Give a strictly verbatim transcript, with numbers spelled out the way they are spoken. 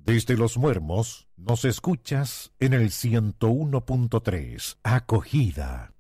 Desde Los Muermos nos escuchas en el ciento uno punto tres. Acogida.